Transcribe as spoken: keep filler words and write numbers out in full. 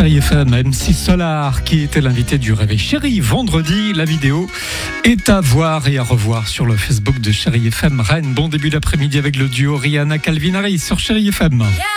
Chérie F M, M six Solar, qui était l'invité du Réveil Chérie. Vendredi, la vidéo est à voir et à revoir sur le Facebook de Chérie F M Rennes. Bon début d'après-midi avec le duo Rihanna Calvin Harris sur Chérie F M.